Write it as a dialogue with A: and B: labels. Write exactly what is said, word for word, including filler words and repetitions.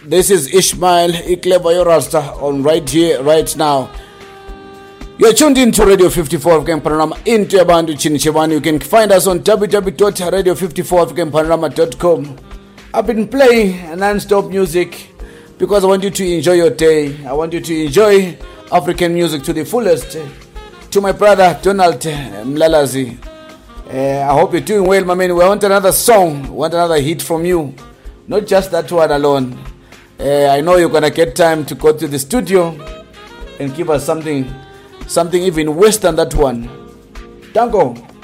A: This is Ishmael Ikleba Rasta on right here, right now. You're tuned in to Radio fifty-four African Panorama into Yabandu Chinichewani. You can find us on w w w dot radio fifty-four african panorama dot com. I've been playing non-stop music because I want you to enjoy your day. I want you to enjoy African music to the fullest. To my brother Donald Mlalazi, uh, I hope you're doing well, my man. We want another song, we want another hit from you. Not just that one alone. Uh, I know you're gonna get time to go to the studio and give us something, something even worse than that one. Tango.